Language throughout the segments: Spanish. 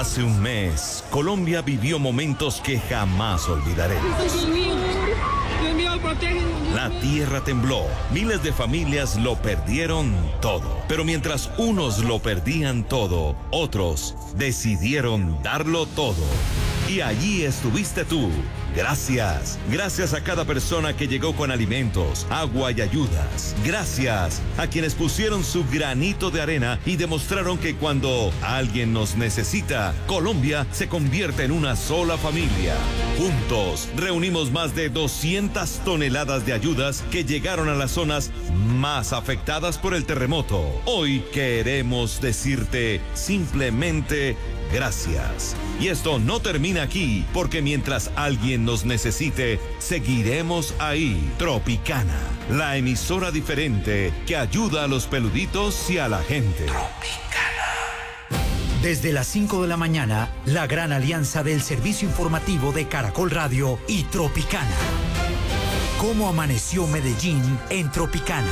Hace un mes, Colombia vivió momentos que jamás olvidaremos. Dios mío, protégenos. La tierra tembló, miles de familias lo perdieron todo. Pero mientras unos lo perdían todo, otros decidieron darlo todo. Y allí estuviste tú. Gracias. Gracias a cada persona que llegó con alimentos, agua y ayudas. Gracias a quienes pusieron su granito de arena y demostraron que cuando alguien nos necesita, Colombia se convierte en una sola familia. Juntos reunimos más de 200 toneladas de ayudas que llegaron a las zonas más afectadas por el terremoto. Hoy queremos decirte simplemente gracias. Y esto no termina aquí, porque mientras alguien nos necesite, seguiremos ahí. Tropicana, la emisora diferente que ayuda a los peluditos y a la gente. Tropicana. Desde las 5 de la mañana, la gran alianza del servicio informativo de Caracol Radio y Tropicana. ¿Cómo amaneció Medellín en Tropicana?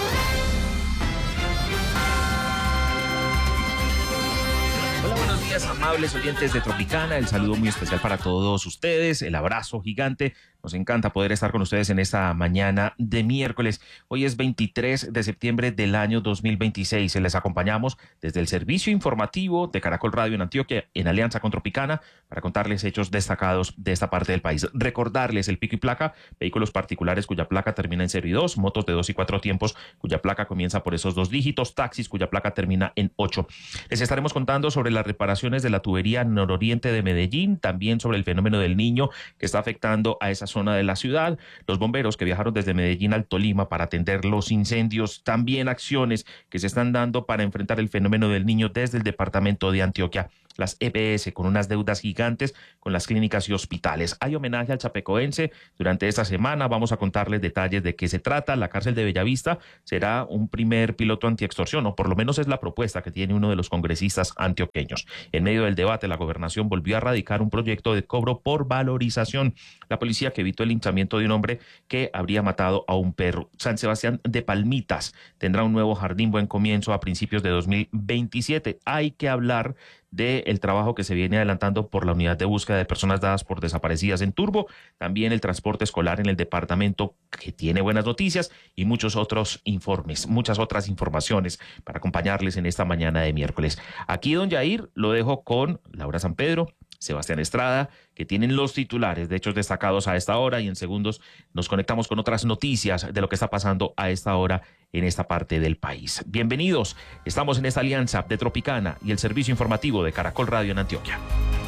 Amables oyentes de Tropicana, el saludo muy especial para todos ustedes, el abrazo gigante. Nos encanta poder estar con ustedes en esta mañana de miércoles. Hoy es 23 de septiembre del año 2026. Les acompañamos desde el servicio informativo de Caracol Radio en Antioquia, en alianza con Tropicana, para contarles hechos destacados de esta parte del país. Recordarles el pico y placa, vehículos particulares cuya placa termina en 0 y 2, motos de 2 y 4 tiempos cuya placa comienza por esos 2 dígitos, taxis cuya placa termina en 8. Les estaremos contando sobre las reparaciones de la tubería nororiente de Medellín, también sobre el fenómeno del Niño que está afectando a esa zona de la ciudad, los bomberos que viajaron desde Medellín al Tolima para atender los incendios, también acciones que se están dando para enfrentar el fenómeno del Niño desde el departamento de Antioquia. Las EPS con unas deudas gigantes con las clínicas y hospitales. Hay homenaje al chapecoense durante esta semana. Vamos a contarles detalles de qué se trata. La cárcel de Bellavista será un primer piloto antiextorsión, o por lo menos es la propuesta que tiene uno de los congresistas antioqueños. En medio del debate, la gobernación volvió a radicar un proyecto de cobro por valorización. La policía que evitó el linchamiento de un hombre que habría matado a un perro. San Sebastián de Palmitas tendrá un nuevo jardín Buen Comienzo a principios de 2027. Hay que hablar del trabajo que se viene adelantando por la unidad de búsqueda de personas dadas por desaparecidas en Turbo, también el transporte escolar en el departamento, que tiene buenas noticias, y muchos otros informes, muchas otras informaciones para acompañarles en esta mañana de miércoles. Aquí, don Yair, lo dejo con Laura San Pedro, Sebastián Estrada, que tienen los titulares de hechos destacados a esta hora, y en segundos nos conectamos con otras noticias de lo que está pasando a esta hora en esta parte del país. Bienvenidos, estamos en esta alianza de Tropicana y el servicio informativo de Caracol Radio en Antioquia.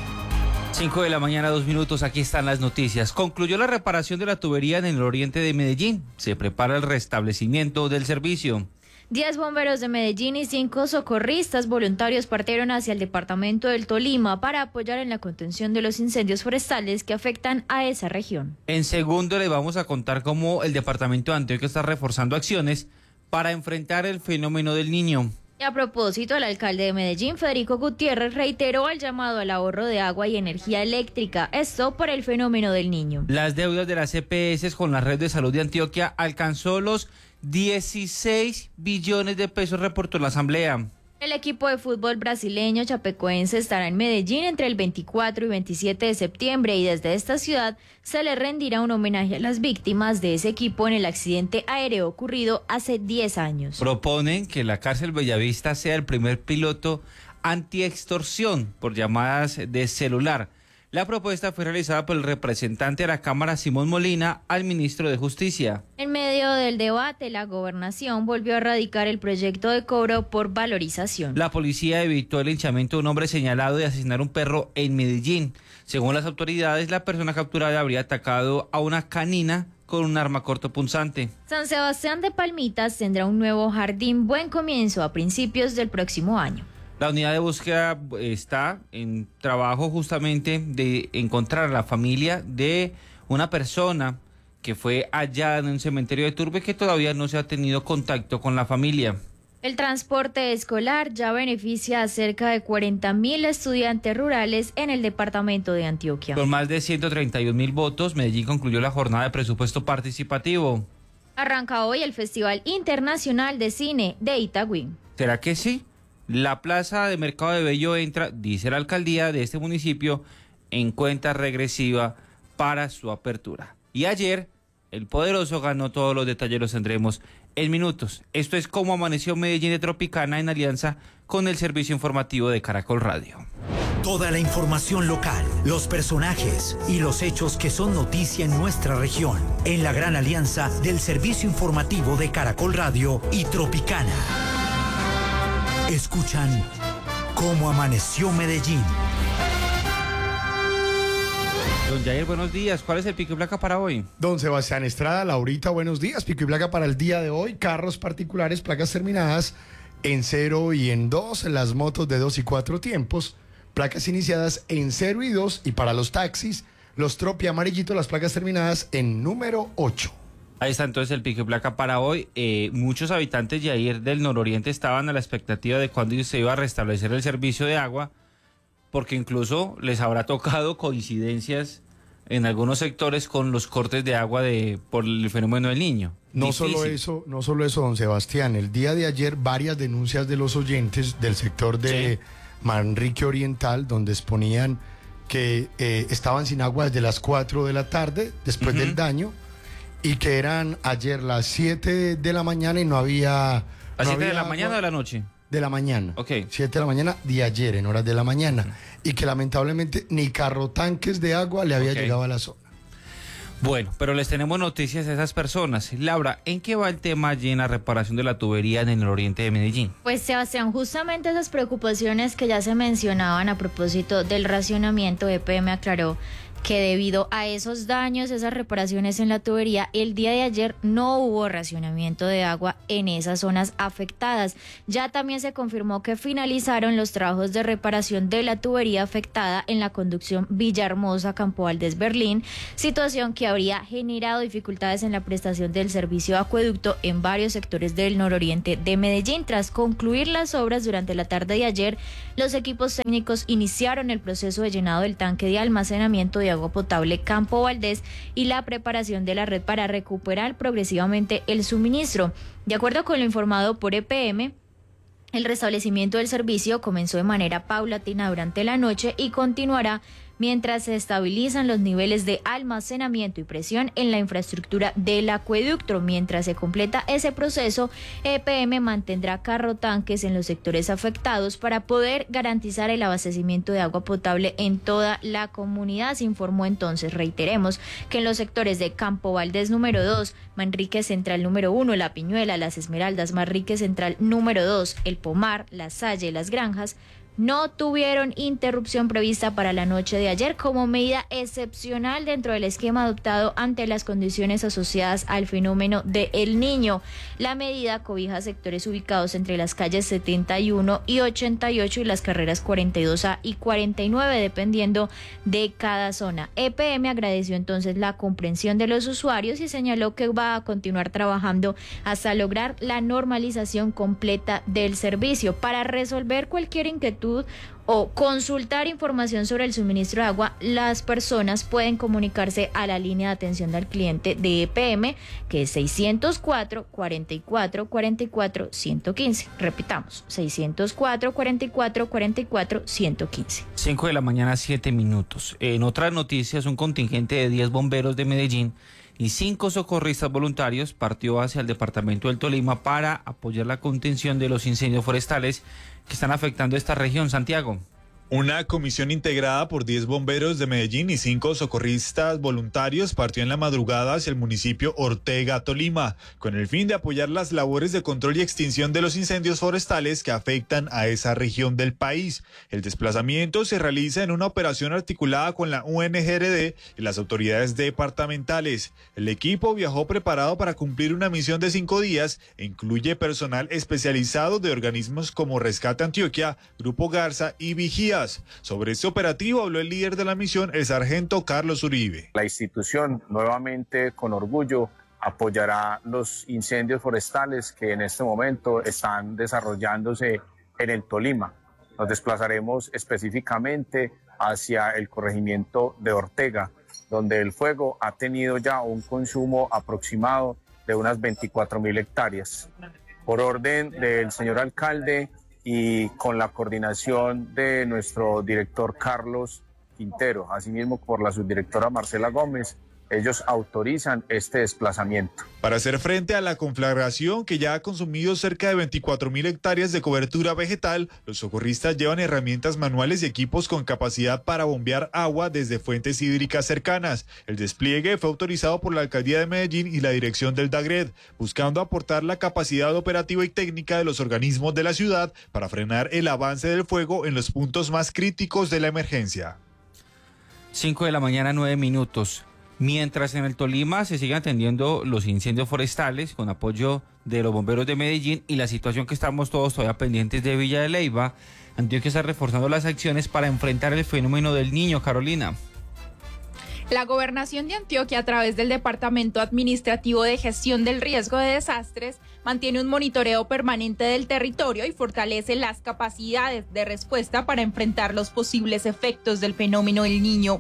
5 de la mañana, 2 minutos, aquí están las noticias. Concluyó la reparación de la tubería en el oriente de Medellín. Se prepara el restablecimiento del servicio. 10 bomberos de Medellín y 5 socorristas voluntarios partieron hacia el departamento del Tolima para apoyar en la contención de los incendios forestales que afectan a esa región. En segundo le vamos a contar cómo el departamento de Antioquia está reforzando acciones para enfrentar el fenómeno del Niño. Y a propósito, el alcalde de Medellín, Federico Gutiérrez, reiteró el llamado al ahorro de agua y energía eléctrica, esto por el fenómeno del Niño. Las deudas de las EPS con la red de salud de Antioquia alcanzó los 16 billones de pesos, reportó la asamblea. El equipo de fútbol brasileño chapecoense estará en Medellín entre el 24 y 27 de septiembre y desde esta ciudad se le rendirá un homenaje a las víctimas de ese equipo en el accidente aéreo ocurrido hace 10 años. Proponen que la cárcel Bellavista sea el primer piloto antiextorsión por llamadas de celular. La propuesta fue realizada por el representante de la Cámara, Simón Molina, al ministro de Justicia. En medio del debate, la gobernación volvió a radicar el proyecto de cobro por valorización. La policía evitó el linchamiento de un hombre señalado de asesinar un perro en Medellín. Según las autoridades, la persona capturada habría atacado a una canina con un arma cortopunzante. San Sebastián de Palmitas tendrá un nuevo jardín Buen Comienzo a principios del próximo año. La unidad de búsqueda está en trabajo justamente de encontrar a la familia de una persona que fue hallada en un cementerio de Turbe, que todavía no se ha tenido contacto con la familia. El transporte escolar ya beneficia a cerca de 40.000 estudiantes rurales en el departamento de Antioquia. Con más de 131.000 votos, Medellín concluyó la jornada de presupuesto participativo. Arranca hoy el Festival Internacional de Cine de Itagüí. ¿Será que sí? La plaza de mercado de Bello entra, dice la alcaldía de este municipio, en cuenta regresiva para su apertura. Y ayer, el poderoso ganó. Todos los detalles los tendremos en minutos. Esto es Cómo Amaneció Medellín de Tropicana, en alianza con el servicio informativo de Caracol Radio. Toda la información local, los personajes y los hechos que son noticia en nuestra región, en la gran alianza del servicio informativo de Caracol Radio y Tropicana. Escuchan Cómo Amaneció Medellín. Don Jair, buenos días. ¿Cuál es el pico y placa para hoy? Don Sebastián Estrada, Laurita, buenos días. Pico y placa para el día de hoy. Carros particulares, placas terminadas en 0 y en 2. Las motos de 2 y 4 tiempos. Placas iniciadas en 0 y 2. Y para los taxis, los tropi amarillitos, las placas terminadas en número 8. Ahí está entonces el pico y placa para hoy. Muchos habitantes de ayer del nororiente estaban a la expectativa de cuándo se iba a restablecer el servicio de agua, porque incluso les habrá tocado coincidencias en algunos sectores con los cortes de agua por el fenómeno del Niño. No Difícil. solo eso, don Sebastián. El día de ayer varias denuncias de los oyentes del sector de Manrique Oriental, donde exponían que estaban sin agua desde las 4 de la tarde, después del daño, y que eran ayer las 7 de la mañana y no había... ¿Las 7 de la agua. mañana o de la noche? De la mañana. Ok. 7 de la mañana de ayer, en horas de la mañana. Y que lamentablemente ni carro tanques de agua le había llegado a la zona. Bueno, pero les tenemos noticias a esas personas. Laura, ¿en qué va el tema allí en la reparación de la tubería en el nororiente de Medellín? Pues Sebastián, justamente esas preocupaciones que ya se mencionaban a propósito del racionamiento, EPM aclaró que debido a esos daños, esas reparaciones en la tubería, el día de ayer no hubo racionamiento de agua en esas zonas afectadas. Ya también se confirmó que finalizaron los trabajos de reparación de la tubería afectada en la conducción Villahermosa, Campo Valdés, Berlín, situación que habría generado dificultades en la prestación del servicio de acueducto en varios sectores del nororiente de Medellín. Tras concluir las obras durante la tarde de ayer, los equipos técnicos iniciaron el proceso de llenado del tanque de almacenamiento de agua potable Campo Valdés y la preparación de la red para recuperar progresivamente el suministro. De acuerdo con lo informado por EPM, el restablecimiento del servicio comenzó de manera paulatina durante la noche y continuará mientras se estabilizan los niveles de almacenamiento y presión en la infraestructura del acueducto. Mientras se completa ese proceso, EPM mantendrá carrotanques en los sectores afectados para poder garantizar el abastecimiento de agua potable en toda la comunidad. Se informó entonces, reiteremos, que en los sectores de Campo Valdés número 2, Manrique Central número 1, La Piñuela, Las Esmeraldas, Manrique Central número 2, El Pomar, La Salle, Las Granjas, no tuvieron interrupción prevista para la noche de ayer como medida excepcional dentro del esquema adoptado ante las condiciones asociadas al fenómeno de El Niño. La medida cobija sectores ubicados entre las calles 71 y 88 y las carreras 42A y 49, dependiendo de cada zona. EPM agradeció entonces la comprensión de los usuarios y señaló que va a continuar trabajando hasta lograr la normalización completa del servicio. Para resolver cualquier inquietud o consultar información sobre el suministro de agua, las personas pueden comunicarse a la línea de atención al cliente de EPM, que es 604-44-44-115. Repitamos, 604-44-44-115. 5 de la mañana, 7 minutos. En otras noticias, un contingente de 10 bomberos de Medellín y 5 socorristas voluntarios partió hacia el departamento del Tolima para apoyar la contención de los incendios forestales que están afectando esta región. Santiago. Una comisión integrada por 10 bomberos de Medellín y 5 socorristas voluntarios partió en la madrugada hacia el municipio Ortega, Tolima, con el fin de apoyar las labores de control y extinción de los incendios forestales que afectan a esa región del país. El desplazamiento se realiza en una operación articulada con la UNGRD y las autoridades departamentales. El equipo viajó preparado para cumplir una misión de 5 días e incluye personal especializado de organismos como Rescate Antioquia, Grupo Garza y Vigía. Sobre este operativo habló el líder de la misión, el sargento Carlos Uribe. La institución nuevamente con orgullo apoyará los incendios forestales que en este momento están desarrollándose en el Tolima. Nos desplazaremos específicamente hacia el corregimiento de Ortega, donde el fuego ha tenido ya un consumo aproximado de unas 24.000 hectáreas. Por orden del señor alcalde y con la coordinación de nuestro director Carlos Quintero, asimismo por la subdirectora Marcela Gómez, ellos autorizan este desplazamiento. Para hacer frente a la conflagración que ya ha consumido cerca de 24.000 hectáreas de cobertura vegetal, los socorristas llevan herramientas manuales y equipos con capacidad para bombear agua desde fuentes hídricas cercanas. El despliegue fue autorizado por la Alcaldía de Medellín y la dirección del DAGRED, buscando aportar la capacidad operativa y técnica de los organismos de la ciudad para frenar el avance del fuego en los puntos más críticos de la emergencia. 5 de la mañana, 9 minutos. Mientras en el Tolima se siguen atendiendo los incendios forestales con apoyo de los bomberos de Medellín y la situación que estamos todos todavía pendientes de Villa de Leyva, Antioquia está reforzando las acciones para enfrentar el fenómeno del Niño. Carolina. La Gobernación de Antioquia, a través del Departamento Administrativo de Gestión del Riesgo de Desastres, mantiene un monitoreo permanente del territorio y fortalece las capacidades de respuesta para enfrentar los posibles efectos del fenómeno El Niño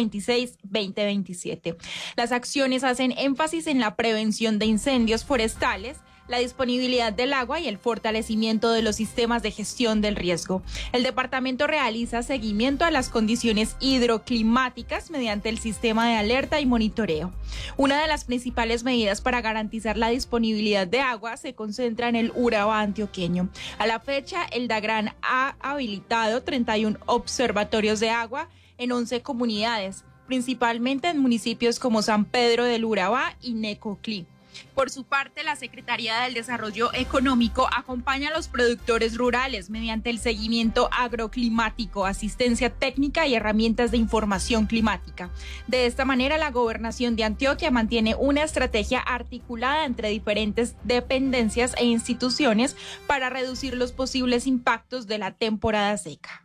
2026-2027. Las acciones hacen énfasis en la prevención de incendios forestales, la disponibilidad del agua y el fortalecimiento de los sistemas de gestión del riesgo. El departamento realiza seguimiento a las condiciones hidroclimáticas mediante el sistema de alerta y monitoreo. Una de las principales medidas para garantizar la disponibilidad de agua se concentra en el Urabá antioqueño. A la fecha, el DAGRAN ha habilitado 31 observatorios de agua en 11 comunidades, principalmente en municipios como San Pedro del Urabá y Necoclí. Por su parte, la Secretaría del Desarrollo Económico acompaña a los productores rurales mediante el seguimiento agroclimático, asistencia técnica y herramientas de información climática. De esta manera, la Gobernación de Antioquia mantiene una estrategia articulada entre diferentes dependencias e instituciones para reducir los posibles impactos de la temporada seca.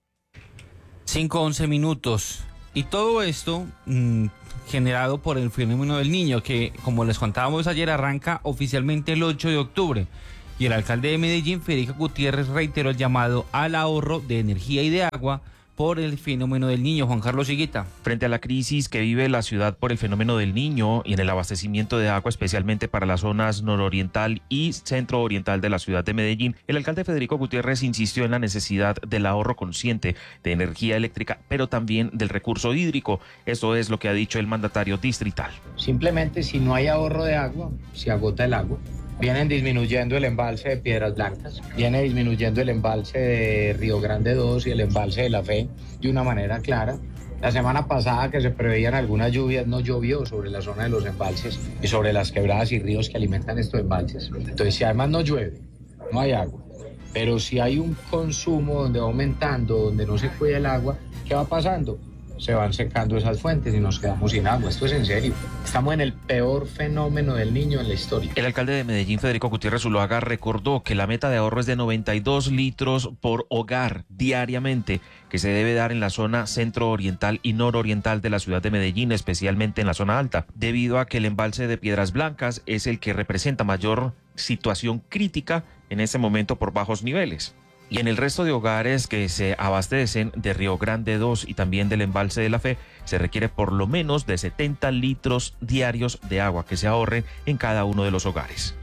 5:11 minutos. Y todo esto generado por el fenómeno del Niño, que, como les contábamos ayer, arranca oficialmente el 8 de octubre. Y el alcalde de Medellín, Federico Gutiérrez, reiteró el llamado al ahorro de energía y de agua por el fenómeno del Niño. Juan Carlos Higuita. Frente a la crisis que vive la ciudad por el fenómeno del Niño y en el abastecimiento de agua, especialmente para las zonas nororiental y centro-oriental de la ciudad de Medellín, el alcalde Federico Gutiérrez insistió en la necesidad del ahorro consciente de energía eléctrica, pero también del recurso hídrico. Eso es lo que ha dicho el mandatario distrital. Simplemente, si no hay ahorro de agua, se agota el agua. Vienen disminuyendo el embalse de Piedras Blancas, viene disminuyendo el embalse de Río Grande 2 y el embalse de La Fe de una manera clara. La semana pasada, que se preveían algunas lluvias, no llovió sobre la zona de los embalses y sobre las quebradas y ríos que alimentan estos embalses. Entonces, si además no llueve, no hay agua. Pero si hay un consumo donde va aumentando, donde no se cuida el agua, ¿qué va pasando? Se van secando esas fuentes y nos quedamos sin agua. Esto es en serio. Estamos en el peor fenómeno del Niño en la historia. El alcalde de Medellín, Federico Gutiérrez Zuluaga, recordó que la meta de ahorro es de 92 litros por hogar diariamente, que se debe dar en la zona centro-oriental y nororiental de la ciudad de Medellín, especialmente en la zona alta, debido a que el embalse de Piedras Blancas es el que representa mayor situación crítica en ese momento por bajos niveles. Y en el resto de hogares que se abastecen de Río Grande 2 y también del embalse de La Fe, se requiere por lo menos de 70 litros diarios de agua que se ahorren en cada uno de los hogares.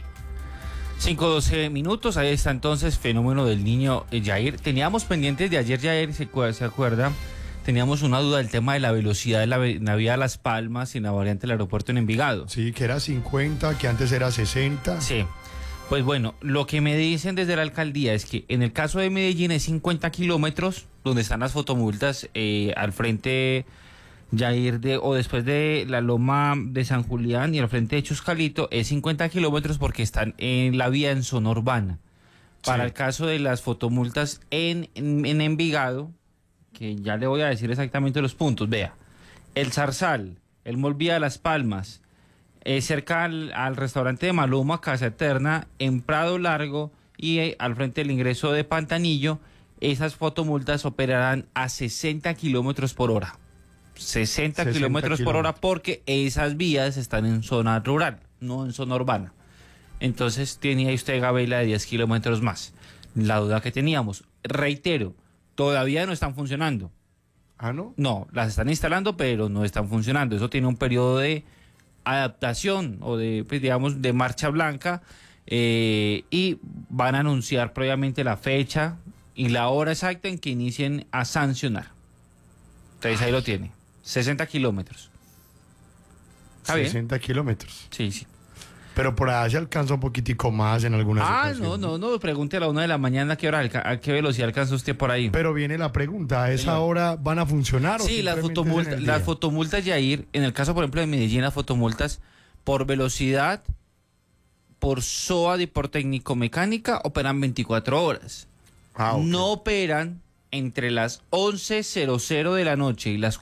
5:12 minutos, ahí está entonces fenómeno del Niño. Yair, teníamos pendientes de ayer, Yair, ¿se acuerda? Teníamos una duda del tema de la velocidad de la vía Las Palmas y en la variante del aeropuerto en Envigado. Sí, que era 50, que antes era 60. Sí. Pues bueno, lo que me dicen desde la alcaldía es que en el caso de Medellín es 50 kilómetros, donde están las fotomultas al frente, Yair, o después de la loma de San Julián y al frente de Chuscalito, es 50 kilómetros porque están en la vía en zona urbana. Para el caso de las fotomultas en Envigado, que ya le voy a decir exactamente los puntos, vea, el Zarzal, el Molvía de Las Palmas, cerca al restaurante de Maluma, Casa Eterna, en Prado Largo y al frente del ingreso de Pantanillo, esas fotomultas operarán a 60 kilómetros por hora. 60 kilómetros por hora porque esas vías están en zona rural, no en zona urbana. Entonces tiene ahí usted gabela de 10 kilómetros más. La duda que teníamos, reitero, todavía no están funcionando. ¿Ah, no? No, las están instalando, pero no están funcionando. Eso tiene un periodo de adaptación o de, pues, digamos, de marcha blanca y van a anunciar previamente la fecha y la hora exacta en que inicien a sancionar. Entonces ahí lo tiene, 60 kilómetros. ¿Está bien? 60 kilómetros. Sí, sí. Pero por allá se alcanza un poquitico más en algunas ocasiones. No, pregúntele a la 1 de la mañana a qué velocidad alcanza usted por ahí. Pero viene la pregunta, ¿a esa hora van a funcionar? Sí, o las fotomultas, Yair, en el caso, por ejemplo, de Medellín, las fotomultas por velocidad, por SOAD y por técnico-mecánica operan 24 horas. Okay. No operan entre las 11:00 de la noche y las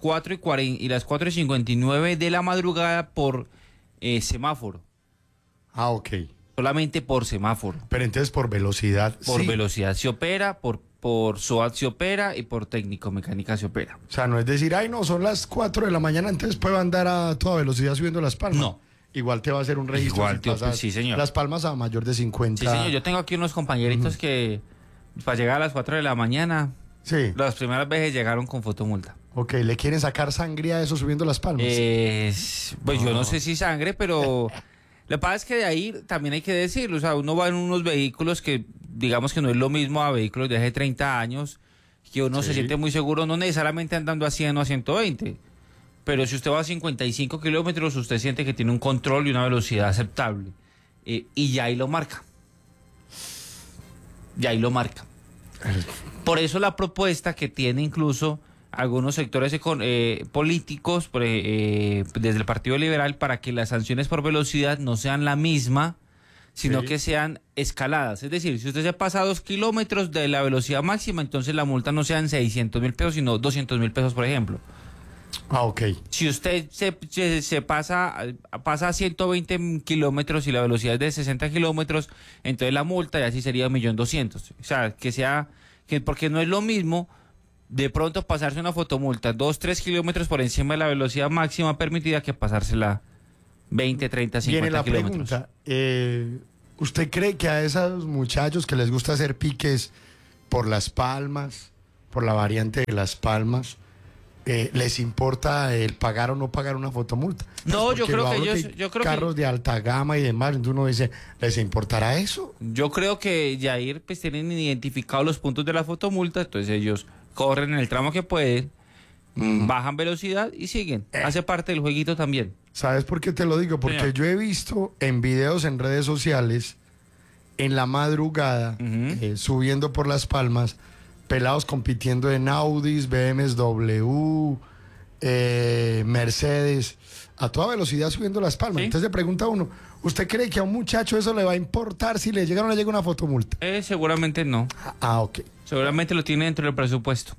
4:59 de la madrugada por semáforo. Ok. Solamente por semáforo. Pero entonces por velocidad. Por sí. velocidad se opera, por SOAT se opera y por técnico-mecánica se opera. O sea, no es decir, ay, no, son las 4 de la mañana, entonces puedo andar a toda velocidad subiendo Las Palmas. No. Igual te va a hacer un registro. Igual, si pasas sí, señor. Las Palmas a mayor de 50. Sí, señor. Yo tengo aquí unos compañeritos que para llegar a las 4 de la mañana, sí, las primeras veces llegaron con fotomulta. Ok, ¿le quieren sacar sangre a eso subiendo Las Palmas? Pues yo no sé si sangre, pero lo que pasa es que de ahí también hay que decirlo. O sea, uno va en unos vehículos que digamos que no es lo mismo a vehículos de hace 30 años, que uno se siente muy seguro, no necesariamente andando a 100 o a 120. Pero si usted va a 55 kilómetros, usted siente que tiene un control y una velocidad aceptable. Y ya ahí lo marca. Por eso la propuesta que tiene incluso algunos sectores políticos desde el Partido Liberal para que las sanciones por velocidad no sean la misma, sino que sean escaladas. Es decir, si usted se pasa 2 kilómetros de la velocidad máxima, entonces la multa no sean 600.000 pesos, sino 200.000 pesos, por ejemplo. Ok. Si usted se pasa a 120 kilómetros y la velocidad es de 60 kilómetros, entonces la multa ya sí sería 1.200.000. O sea, porque no es lo mismo de pronto pasarse una fotomulta 2-3 kilómetros por encima de la velocidad máxima permitida que pasársela 20, 30, 50 Viene la kilómetros. Pregunta, ¿usted cree que a esos muchachos que les gusta hacer piques por Las Palmas, por la variante de Las Palmas, les importa el pagar o no pagar una fotomulta? No, yo creo que ellos... carros de alta gama y demás, entonces uno dice, ¿les importará eso? Yo creo que Yair pues tienen identificados los puntos de la fotomulta, entonces ellos corren en el tramo que pueden, bajan velocidad y siguen. Hace parte del jueguito también. ¿Sabes por qué te lo digo? Porque Señor, yo he visto en videos en redes sociales, en la madrugada, subiendo por Las Palmas, pelados compitiendo en Audis, BMW, Mercedes, a toda velocidad subiendo Las Palmas. ¿Sí? Entonces le pregunta a uno, ¿usted cree que a un muchacho eso le va a importar si le llega o no le llega una fotomulta? Seguramente no. Ok. Seguramente lo tiene dentro del presupuesto.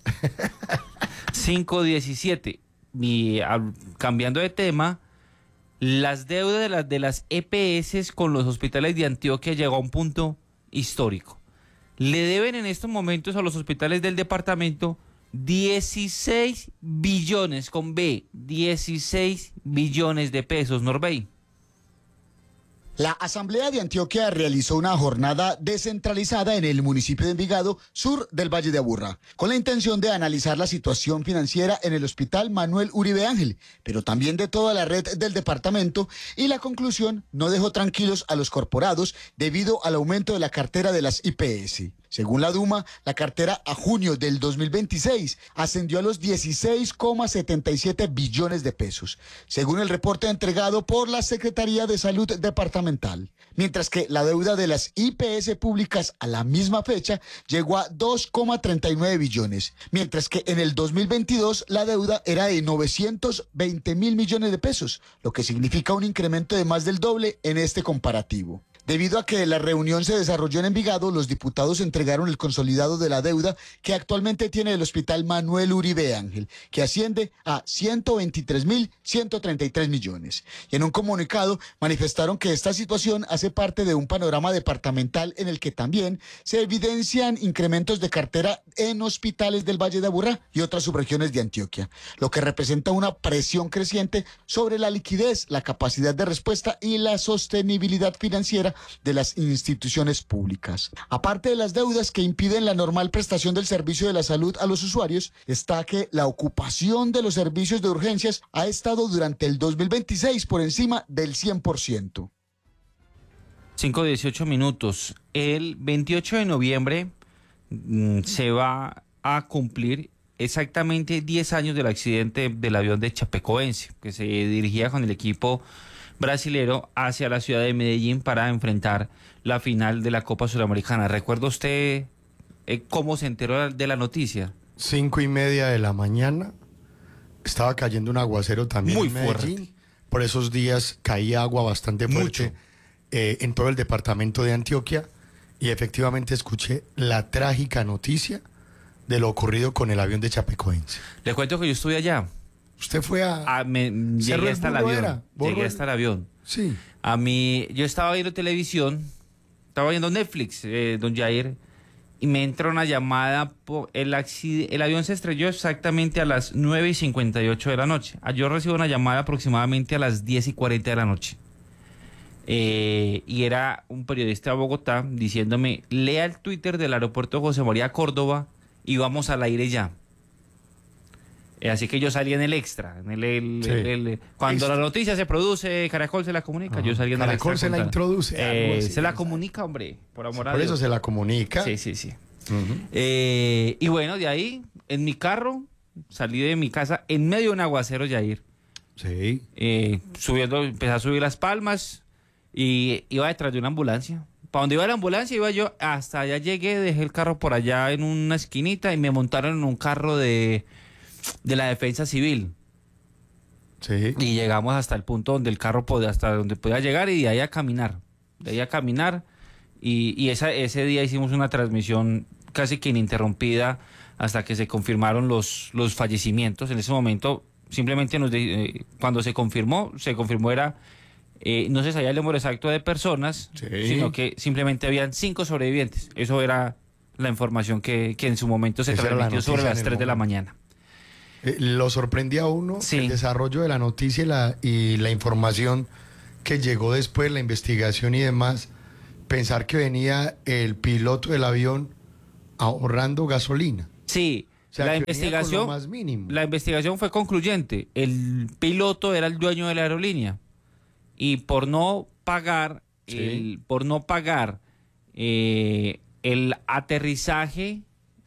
517. Cambiando de tema, las deudas de las EPS con los hospitales de Antioquia llegó a un punto histórico. Le deben en estos momentos a los hospitales del departamento 16 billones, con B, 16 billones de pesos, Norbey. La Asamblea de Antioquia realizó una jornada descentralizada en el municipio de Envigado, sur del Valle de Aburrá, con la intención de analizar la situación financiera en el Hospital Manuel Uribe Ángel, pero también de toda la red del departamento, y la conclusión no dejó tranquilos a los corporados debido al aumento de la cartera de las IPS. Según la Duma, la cartera a junio del 2026 ascendió a los 16,77 billones de pesos, según el reporte entregado por la Secretaría de Salud Departamental. Mientras que la deuda de las IPS públicas a la misma fecha llegó a 2,39 billones, mientras que en el 2022 la deuda era de 920.000 millones de pesos, lo que significa un incremento de más del doble en este comparativo. Debido a que la reunión se desarrolló en Envigado, los diputados entregaron el consolidado de la deuda que actualmente tiene el Hospital Manuel Uribe Ángel, que asciende a 123.133 millones. Y en un comunicado manifestaron que esta situación hace parte de un panorama departamental en el que también se evidencian incrementos de cartera en hospitales del Valle de Aburrá y otras subregiones de Antioquia, lo que representa una presión creciente sobre la liquidez, la capacidad de respuesta y la sostenibilidad financiera de las instituciones públicas. Aparte de las deudas que impiden la normal prestación del servicio de la salud a los usuarios, está que la ocupación de los servicios de urgencias ha estado durante el 2026 por encima del 100%. 5:18 minutos. El 28 de noviembre se va a cumplir exactamente 10 años del accidente del avión de Chapecoense, que se dirigía con el equipo brasilero hacia la ciudad de Medellín para enfrentar la final de la Copa Suramericana. ¿Recuerda usted cómo se enteró de la noticia? 5:30 de la mañana. Estaba cayendo un aguacero también muy en Medellín. fuerte. Por esos días caía agua bastante fuerte en todo el departamento de Antioquia. Y efectivamente escuché la trágica noticia de lo ocurrido con el avión de Chapecoense. Le cuento que yo estuve allá. ¿Usted fue llegué hasta el avión. Llegué hasta el avión. Sí. Yo estaba viendo televisión, estaba viendo Netflix, don Jair, y me entra una llamada. El avión se estrelló exactamente a las 9:58 de la noche. Yo recibo una llamada aproximadamente a las 10:40 de la noche. Y era un periodista de Bogotá diciéndome: lea el Twitter del aeropuerto José María Córdoba y vamos al aire ya. Así que yo salí en el extra, cuando la noticia se produce, Caracol se la comunica. Yo salí en el extra. Caracol se la introduce. Se la comunica, hombre, por amor a Dios. Por eso se la comunica. Sí. Y bueno, de ahí, en mi carro, salí de mi casa en medio de un aguacero, Jair. Sí. Empecé a subir las palmas y iba detrás de una ambulancia. Para donde iba la ambulancia, iba yo, hasta allá llegué, dejé el carro por allá en una esquinita y me montaron en un carro de la defensa civil. Sí. Y llegamos hasta el punto donde el carro hasta donde podía llegar, y de ahí a caminar. Y ese día hicimos una transmisión casi que ininterrumpida hasta que se confirmaron los fallecimientos. En ese momento, simplemente cuando se confirmó no se sabía el número exacto de personas, sino que simplemente habían 5 sobrevivientes. Eso era la información que en su momento se transmitió sobre las 3 de la mañana. Lo sorprendía a uno el desarrollo de la noticia y la información que llegó después, la investigación y demás. Pensar que venía el piloto del avión ahorrando gasolina. Sí, o sea, la investigación fue concluyente. El piloto era el dueño de la aerolínea y por no pagar el aterrizaje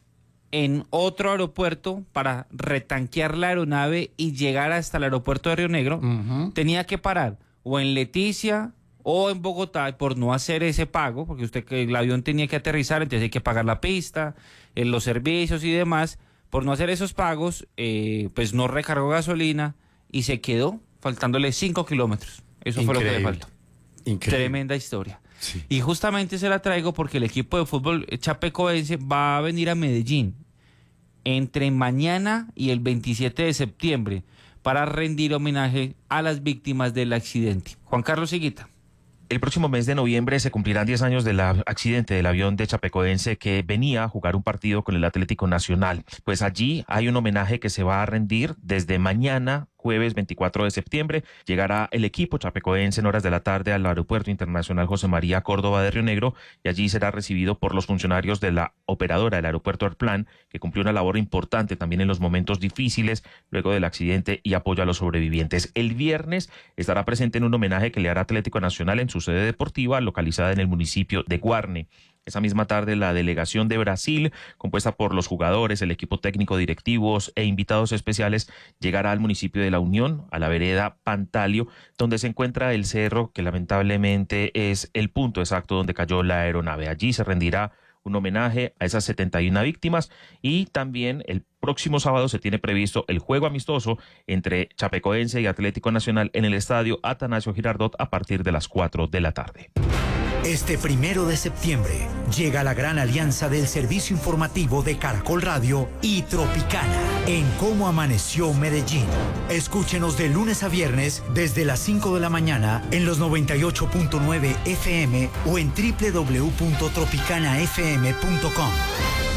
en otro aeropuerto para retanquear la aeronave y llegar hasta el aeropuerto de Río Negro, tenía que parar o en Leticia o en Bogotá. Y por no hacer ese pago, porque el avión tenía que aterrizar, entonces hay que pagar la pista, los servicios y demás. Por no hacer esos pagos, pues no recargó gasolina y se quedó faltándole 5 kilómetros. Eso fue lo que le faltó. Increíble. Tremenda historia. Sí. Y justamente se la traigo porque el equipo de fútbol chapecoense va a venir a Medellín entre mañana y el 27 de septiembre para rendir homenaje a las víctimas del accidente. Juan Carlos Higuita. El próximo mes de noviembre se cumplirán 10 años del accidente del avión de Chapecoense que venía a jugar un partido con el Atlético Nacional. Pues allí hay un homenaje que se va a rendir desde mañana, jueves 24 de septiembre. Llegará el equipo chapecoense en horas de la tarde al Aeropuerto Internacional José María Córdoba de Río Negro y allí será recibido por los funcionarios de la operadora del aeropuerto Airplan, que cumplió una labor importante también en los momentos difíciles luego del accidente y apoyo a los sobrevivientes. El viernes estará presente en un homenaje que le hará Atlético Nacional en su sede deportiva localizada en el municipio de Guarne. Esa misma tarde, la delegación de Brasil, compuesta por los jugadores, el equipo técnico, directivos e invitados especiales, llegará al municipio de La Unión, a la vereda Pantalio, donde se encuentra el cerro que lamentablemente es el punto exacto donde cayó la aeronave. Allí se rendirá un homenaje a esas 71 víctimas y también el próximo sábado se tiene previsto el juego amistoso entre Chapecoense y Atlético Nacional en el estadio Atanasio Girardot a partir de las 4 de la tarde. Este 1 de septiembre llega la gran alianza del servicio informativo de Caracol Radio y Tropicana en Cómo Amaneció Medellín. Escúchenos de lunes a viernes desde las 5 de la mañana en los 98.9 FM o en www.tropicanafm.com.